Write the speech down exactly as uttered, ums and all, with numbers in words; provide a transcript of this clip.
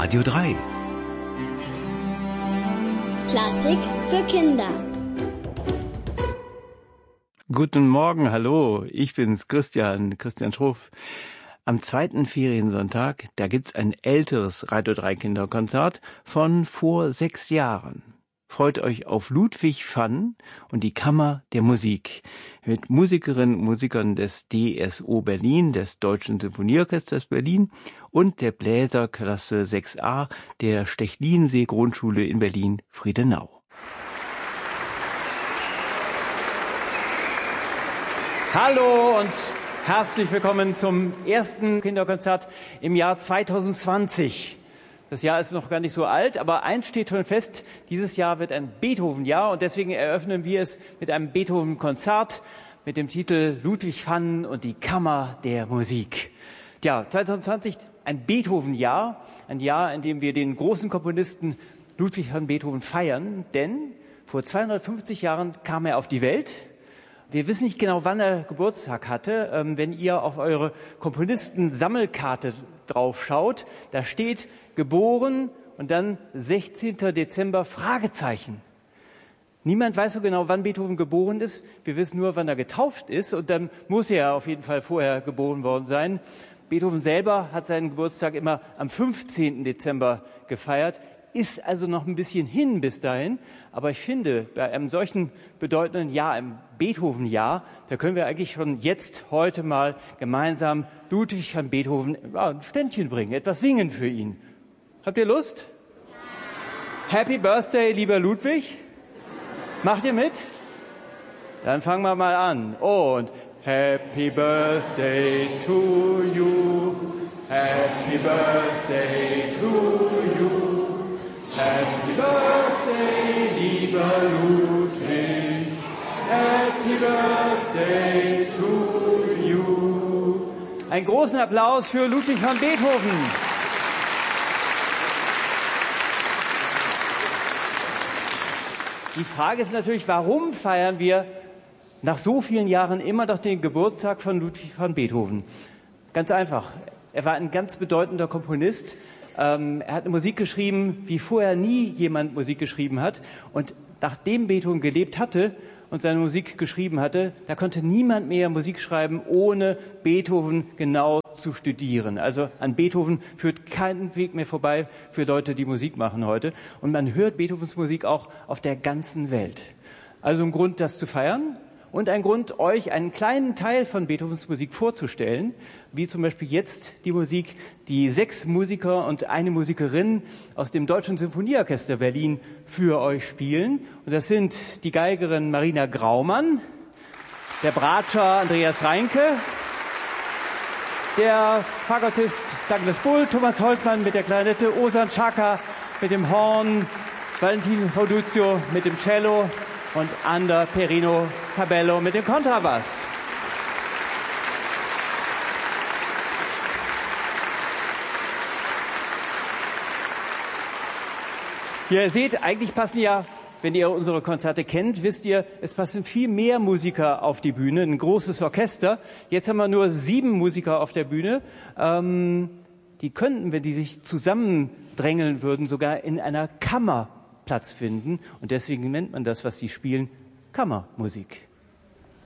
Radio drei. Klassik für Kinder. Guten Morgen, hallo, ich bin's, Christian, Christian Schruff. Am zweiten Feriensonntag, da gibt's ein älteres Radio drei Kinderkonzert von vor sechs Jahren. Freut euch auf Ludwig van und die Kammer der Musik mit Musikerinnen und Musikern des D S O Berlin, des Deutschen Sinfonieorchesters Berlin und der Bläserklasse sechs a der Stechlinsee Grundschule in Berlin-Friedenau. Hallo und herzlich willkommen zum ersten Kinderkonzert im Jahr zweitausendzwanzig. Das Jahr ist noch gar nicht so alt, aber eins steht schon fest, dieses Jahr wird ein Beethoven-Jahr und deswegen eröffnen wir es mit einem Beethoven-Konzert mit dem Titel Ludwig van und die Kammer der Musik. Ja, zweitausendzwanzig ein Beethoven-Jahr, ein Jahr, in dem wir den großen Komponisten Ludwig van Beethoven feiern, denn vor zweihundertfünfzig Jahren kam er auf die Welt. Wir wissen nicht genau, wann er Geburtstag hatte. Ähm, wenn ihr auf eure Komponisten-Sammelkarte drauf schaut, da steht geboren und dann sechzehnten Dezember Fragezeichen. Niemand weiß so genau, wann Beethoven geboren ist. Wir wissen nur, wann er getauft ist und dann muss er auf jeden Fall vorher geboren worden sein. Beethoven selber hat seinen Geburtstag immer am fünfzehnten Dezember gefeiert. Ist also noch ein bisschen hin bis dahin. Aber ich finde, bei einem solchen bedeutenden Jahr, einem Beethoven-Jahr, da können wir eigentlich schon jetzt, heute mal gemeinsam Ludwig van Beethoven ja, ein Ständchen bringen, etwas singen für ihn. Habt ihr Lust? Happy Birthday, lieber Ludwig. Macht ihr mit? Dann fangen wir mal an. Und Happy Birthday to you. Happy Birthday to you. Happy Birthday, lieber Ludwig. Happy Birthday to you. Einen großen Applaus für Ludwig van Beethoven. Die Frage ist natürlich, warum feiern wir nach so vielen Jahren immer noch den Geburtstag von Ludwig van Beethoven? Ganz einfach. Er war ein ganz bedeutender Komponist. Ähm, er hat eine Musik geschrieben, wie vorher nie jemand Musik geschrieben hat. Und nachdem Beethoven gelebt hatte und seine Musik geschrieben hatte, da konnte niemand mehr Musik schreiben, ohne Beethoven genau zu studieren. Also an Beethoven führt kein Weg mehr vorbei für Leute, die Musik machen heute. Und man hört Beethovens Musik auch auf der ganzen Welt. Also ein Grund, das zu feiern. Und ein Grund, euch einen kleinen Teil von Beethovens Musik vorzustellen, wie zum Beispiel jetzt die Musik, die sechs Musiker und eine Musikerin aus dem Deutschen Sinfonieorchester Berlin für euch spielen. Und das sind die Geigerin Marina Graumann, der Bratscher Andreas Reinke, der Fagottist Douglas Bull, Thomas Holzmann mit der Klarinette, Osan Chaka mit dem Horn, Valentin Roduzio mit dem Cello und Ander Perino Cabello mit dem Kontrabass. Ihr seht, eigentlich passen ja, wenn ihr unsere Konzerte kennt, wisst ihr, es passen viel mehr Musiker auf die Bühne, ein großes Orchester. Jetzt haben wir nur sieben Musiker auf der Bühne. Ähm, die könnten, wenn die sich zusammendrängeln würden, sogar in einer Kammer Platz finden. Und deswegen nennt man das, was sie spielen, Kammermusik.